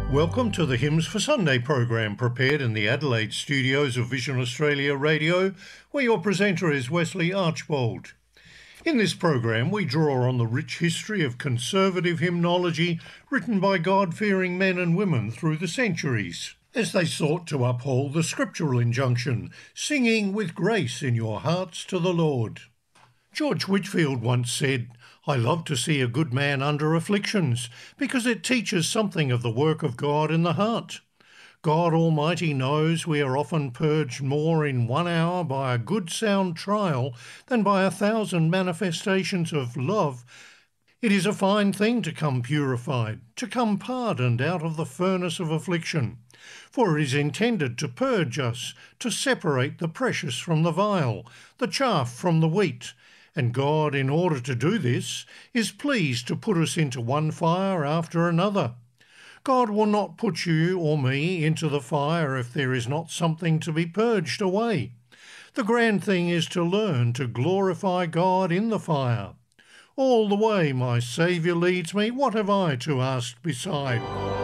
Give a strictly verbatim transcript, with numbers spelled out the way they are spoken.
Welcome to the Hymns for Sunday program, prepared in the Adelaide studios of Vision Australia Radio, where your presenter is Wesley Archbold. In this program, we draw on the rich history of conservative hymnology written by God-fearing men and women through the centuries, as they sought to uphold the scriptural injunction, singing with grace in your hearts to the Lord. George Whitefield once said, "I love to see a good man under afflictions, because it teaches something of the work of God in the heart. God Almighty knows we are often purged more in one hour by a good sound trial than by a thousand manifestations of love. It is a fine thing to come purified, to come pardoned out of the furnace of affliction, for it is intended to purge us, to separate the precious from the vile, the chaff from the wheat. And God, in order to do this, is pleased to put us into one fire after another. God will not put you or me into the fire if there is not something to be purged away. The grand thing is to learn to glorify God in the fire. All the way my Saviour leads me, what have I to ask beside?